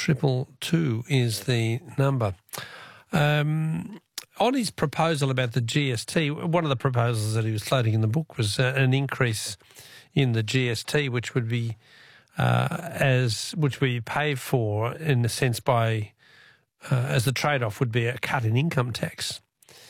222 is the number. On his proposal about the GST, one of the proposals that he was floating in the book was an increase in the GST, which would be which we pay for in a sense by as the trade-off would be a cut in income tax.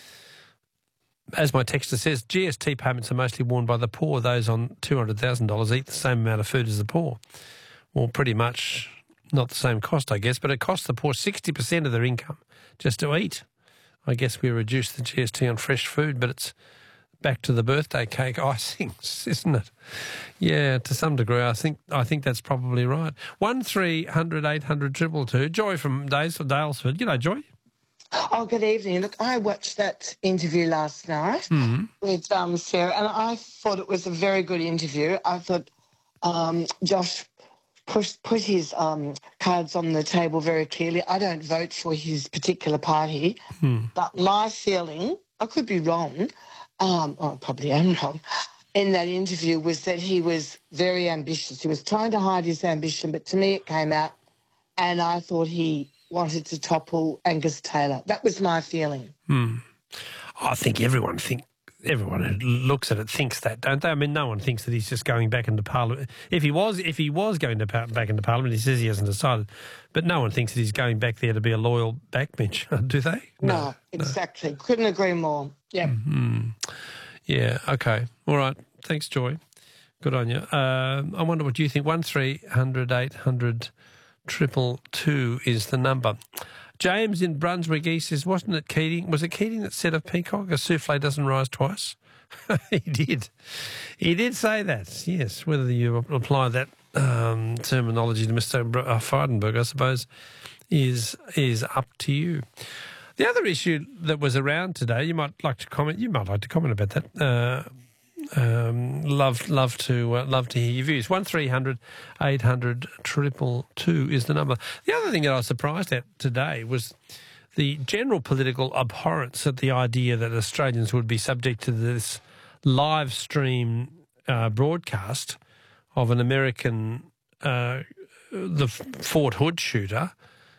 As my texter says, GST payments are mostly borne by the poor. Those on $200,000 eat the same amount of food as the poor. Well, pretty much not the same cost, I guess, but it costs the poor 60% of their income just to eat. I guess we reduce the GST on fresh food, but it's back to the birthday cake icings, isn't it? Yeah, to some degree, I think that's probably right. 1300 800 222. Joy from Daylesford. G'day, Joy. Oh, good evening. Look, I watched that interview last night with Sarah, and I thought it was a very good interview. I thought Josh put his cards on the table very clearly. I don't vote for his particular party, but my feeling, I could be wrong, I probably am wrong, in that interview was that he was very ambitious. He was trying to hide his ambition, but to me it came out, and I thought he wanted to topple Angus Taylor. That was my feeling. I think everyone who looks at it thinks that, don't they? I mean, no one thinks that he's just going back into Parliament. If he was going back into Parliament, he says he hasn't decided, but no one thinks that he's going back there to be a loyal backbench, do they? No, exactly. Couldn't agree more. Yeah. Yeah, okay. All right. Thanks, Joy. Good on you. I wonder what you think. 1300 800 222 is the number. James in Brunswick East says, wasn't it Keating? Was it Keating that said of Peacock, a souffle doesn't rise twice? He did. He did say that, yes. Whether you apply that terminology to Mr. Frydenberg, I suppose, is up to you. The other issue that was around today, you might like to comment about that. Love to hear your views. 1300 800 222 is the number. The other thing that I was surprised at today was the general political abhorrence at the idea that Australians would be subject to this live stream broadcast of an American, the Fort Hood shooter,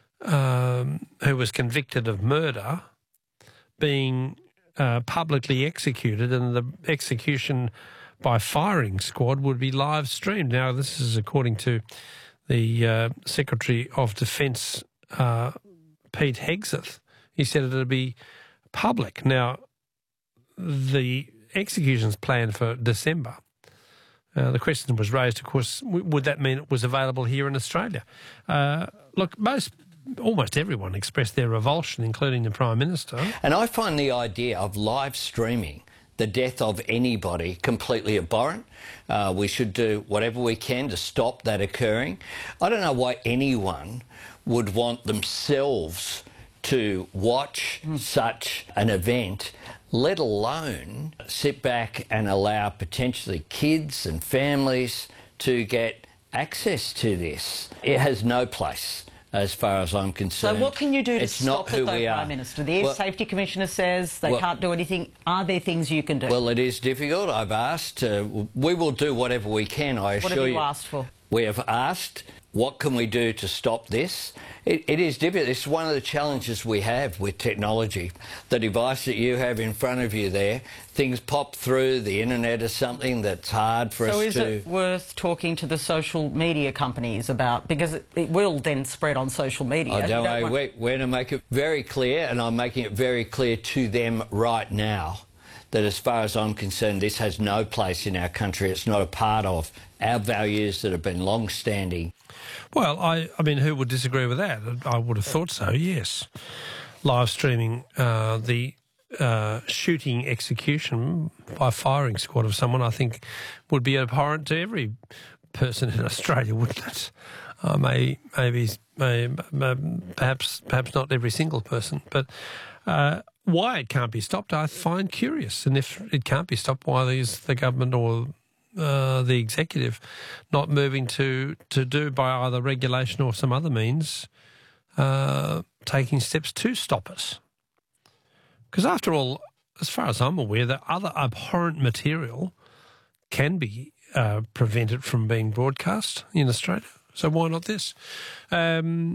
who was convicted of murder, being publicly executed, and the execution by firing squad would be live streamed. Now, this is according to the Secretary of Defence, Pete Hegseth. He said it would be public. Now, the execution's planned for December. The question was raised, of course, would that mean it was available here in Australia? Look, almost everyone expressed their revulsion, including the Prime Minister. And I find the idea of live streaming the death of anybody completely abhorrent. We should do whatever we can to stop that occurring. I don't know why anyone would want themselves to watch such an event, let alone sit back and allow potentially kids and families to get access to this. It has no place, as far as I'm concerned. So what can you do to it's stop not it, who we though, are. Prime Minister? The Air Safety Commissioner says they can't do anything. Are there things you can do? Well, it is difficult. I've asked. We will do whatever we can, I assure you. What have you asked for? We have asked, what can we do to stop this? It is difficult. It's one of the challenges we have with technology. The device that you have in front of you there, things pop through, the internet is something that's hard for us to... So is it worth talking to the social media companies about, because it will then spread on social media? Oh, don't worry, we're going to make it very clear, and I'm making it very clear to them right now, that as far as I'm concerned, this has no place in our country. It's not a part of our values that have been long-standing. Well, I mean, who would disagree with that? I would have thought so, yes. Live streaming the shooting execution by firing squad of someone, I think, would be abhorrent to every person in Australia, wouldn't it? Perhaps not every single person, but why it can't be stopped, I find curious. And if it can't be stopped, why is the government or the executive not moving to do by either regulation or some other means taking steps to stop us? Because after all, as far as I'm aware, the other abhorrent material can be prevented from being broadcast in Australia. So why not this?